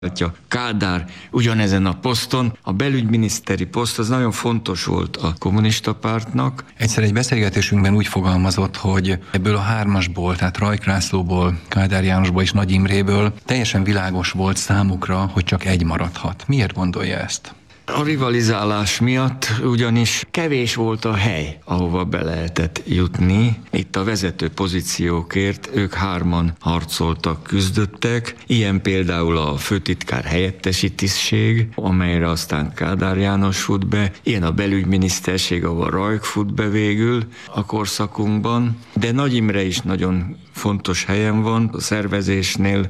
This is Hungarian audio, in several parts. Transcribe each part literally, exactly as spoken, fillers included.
Kádár ugyanezen a poszton, a belügyminiszteri poszt az nagyon fontos volt a kommunista pártnak. Egyszer egy beszélgetésünkben úgy fogalmazott, hogy ebből a hármasból, tehát Rajk Lászlóból, Kádár Jánosból és Nagy Imréből teljesen világos volt számukra, hogy csak egy maradhat. Miért gondolja ezt? A rivalizálás miatt ugyanis kevés volt a hely, ahova be lehetett jutni. Itt a vezető pozíciókért ők hárman harcoltak, küzdöttek. Ilyen például a főtitkár helyettesi tisztség, amelyre aztán Kádár János fut be. Ilyen a belügyminiszterség, ahol Rajk fut be végül a korszakunkban. De Nagy Imre is nagyon fontos helyen van, a szervezésnél,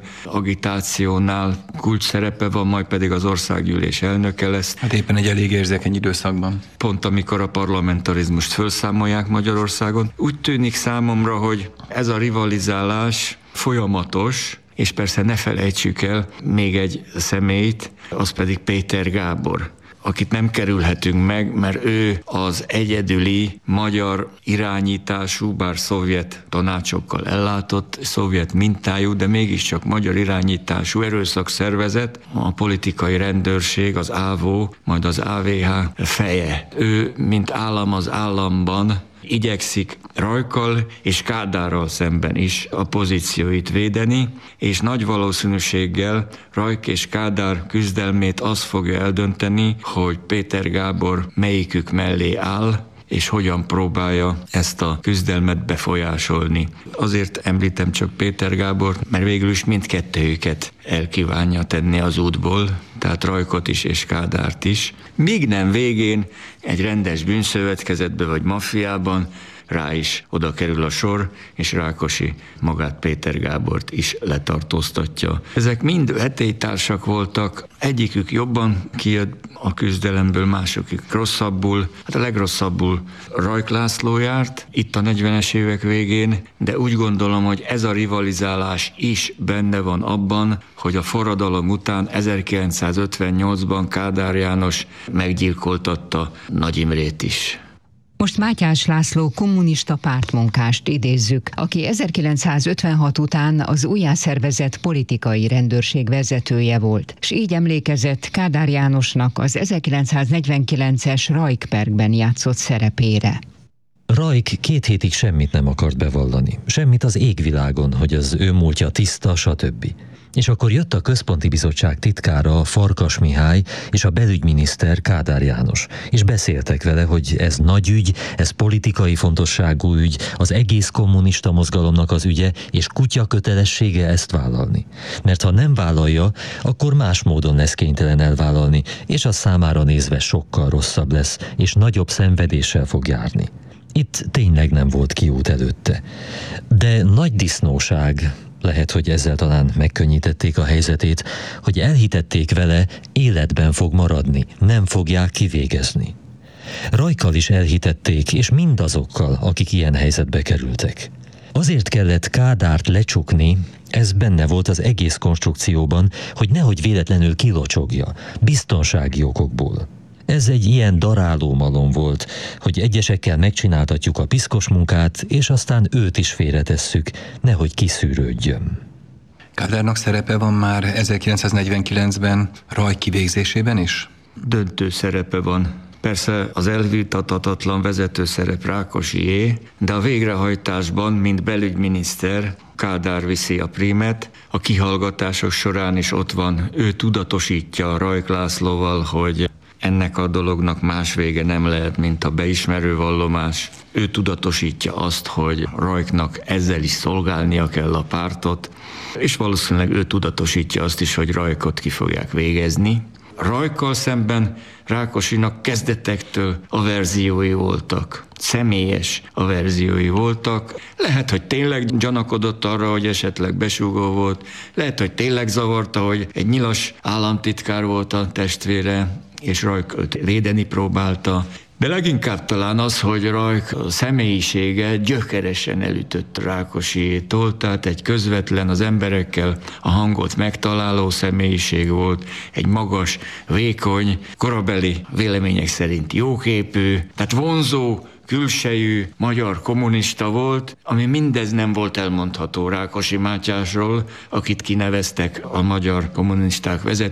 agitációnál kulcs szerepe van, majd pedig az országgyűlés elnöke lesz. Hát éppen egy elég érzékeny időszakban. Pont amikor a parlamentarizmust felszámolják Magyarországon. Úgy tűnik számomra, hogy ez a rivalizálás folyamatos, és persze ne felejtsük el még egy személyt, az pedig Péter Gábor, akit nem kerülhetünk meg, mert ő az egyedüli magyar irányítású, bár szovjet tanácsokkal ellátott, szovjet mintájú, de mégiscsak magyar irányítású erőszakszervezet, a politikai rendőrség, az ÁVO, majd az á vé há feje. Ő, mint állam az államban igyekszik Rajkkal és Kádárral szemben is a pozícióit védeni, és nagy valószínűséggel Rajk és Kádár küzdelmét az fogja eldönteni, hogy Péter Gábor melyikük mellé áll, és hogyan próbálja ezt a küzdelmet befolyásolni. Azért említem csak Péter Gábort, mert végül is mindkettőjüket elkívánja tenni az útból, tehát Rajkot is és Kádárt is. Míg nem végén egy rendes bűnszövetkezetbe vagy maffiában rá is oda kerül a sor, és Rákosi magát Péter Gábort is letartóztatja. Ezek mind vetélytársak voltak, egyikük jobban kijött a küzdelemből, másokik rosszabbul. Hát a legrosszabbul Rajk László járt itt a negyvenes évek végén, de úgy gondolom, hogy ez a rivalizálás is benne van abban, hogy a forradalom után ezerkilencszázötvennyolcban Kádár János meggyilkoltatta Nagy Imrét is. Most Mátyás László kommunista pártmunkást idézzük, aki ezerkilencszázötvenhat után az újjászervezett politikai rendőrség vezetője volt, és így emlékezett Kádár Jánosnak az ezerkilencszáznegyvenkilences Rajk-perben játszott szerepére. Rajk két hétig semmit nem akart bevallani, semmit az égvilágon, hogy az ő múltja tiszta, stb. És akkor jött a Központi Bizottság titkára, Farkas Mihály, és a belügyminiszter, Kádár János, és beszéltek vele, hogy ez nagy ügy, ez politikai fontosságú ügy, az egész kommunista mozgalomnak az ügye, és kutya kötelessége ezt vállalni. Mert ha nem vállalja, akkor más módon lesz kénytelen elvállalni, és az számára nézve sokkal rosszabb lesz, és nagyobb szenvedéssel fog járni. Itt tényleg nem volt kiút előtte. De nagy disznóság, lehet, hogy ezzel talán megkönnyítették a helyzetét, hogy elhitették vele, életben fog maradni, nem fogják kivégezni. Rajkkal is elhitették, és mindazokkal, akik ilyen helyzetbe kerültek. Azért kellett Kádárt lecsukni, ez benne volt az egész konstrukcióban, hogy nehogy véletlenül kilocsogja, biztonsági okokból. Ez egy ilyen daráló malom volt, hogy egyesekkel megcsináltatjuk a piszkos munkát, és aztán őt is félretesszük, nehogy kiszűrődjön. Kádárnak szerepe van már ezerkilencszáznegyvenkilencben Rajk kivégzésében is? Döntő szerepe van. Persze az elvitathatatlan vezető szerep Rákosié, de a végrehajtásban, mint belügyminiszter, Kádár viszi a prímet. A kihallgatások során is ott van, ő tudatosítja Rajk Lászlóval, hogy ennek a dolognak más vége nem lehet, mint a beismerő vallomás. Ő tudatosítja azt, hogy Rajknak ezzel is szolgálnia kell a pártot, és valószínűleg ő tudatosítja azt is, hogy Rajkot ki fogják végezni. Rajkkal szemben Rákosinak kezdetektől averziói voltak, személyes averziói voltak. Lehet, hogy tényleg gyanakodott arra, hogy esetleg besúgó volt, lehet, hogy tényleg zavarta, hogy egy nyilas államtitkár volt a testvére, és Rajk őt védeni próbálta. De leginkább talán az, hogy Rajk személyisége gyökeresen elütött Rákosiétól, tehát egy közvetlen, az emberekkel a hangot megtaláló személyiség volt, egy magas, vékony, korabeli vélemények szerint jóképű, tehát vonzó, külsejű magyar kommunista volt, ami mindez nem volt elmondható Rákosi Mátyásról, akit kineveztek a magyar kommunisták vezetőjének.